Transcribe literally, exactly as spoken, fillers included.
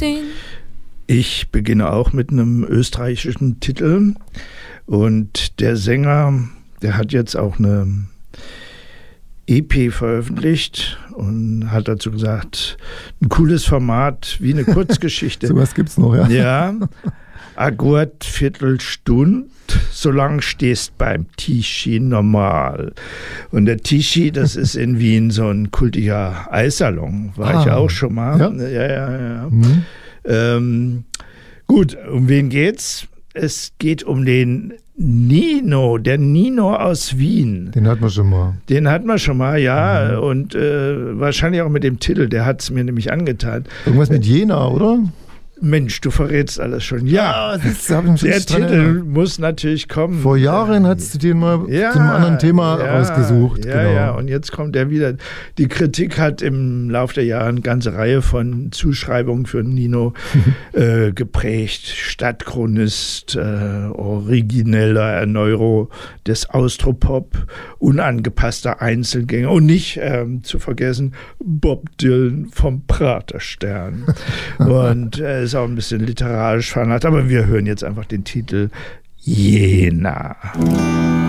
sehen. Ich beginne auch mit einem österreichischen Titel. Und der Sänger, der hat jetzt auch eine E P veröffentlicht und hat dazu gesagt, ein cooles Format, wie eine Kurzgeschichte. So was gibt's noch, ja. Ja, Agurt Viertelstunde, solange stehst beim Tischi normal. Und der Tischi, das ist in Wien so ein kultiger Eissalon, war ah, ich auch schon mal. Ja, ja, ja. ja. Mhm. Ähm, gut, um wen geht's? Es geht um den Nino, der Nino aus Wien. Den hatten wir schon mal. Den hatten wir schon mal, ja. Mhm. Und äh, wahrscheinlich auch mit dem Titel, der hat es mir nämlich angetan. Irgendwas mit Jena, oder? Mensch, du verrätst alles schon. Ja, ah, das hab ich der Titel muss natürlich kommen. Vor Jahren hast du den mal ja, zum anderen Thema ja, ausgesucht. Ja, genau. ja, und jetzt kommt er wieder. Die Kritik hat im Laufe der Jahre eine ganze Reihe von Zuschreibungen für Nino äh, geprägt. Stadtchronist, äh, origineller Erneuerer des Austropop, unangepasster Einzelgänger und nicht ähm, zu vergessen Bob Dylan vom Praterstern. Und äh, ist auch ein bisschen literarisch veranlagt, aber wir hören jetzt einfach den Titel Jena.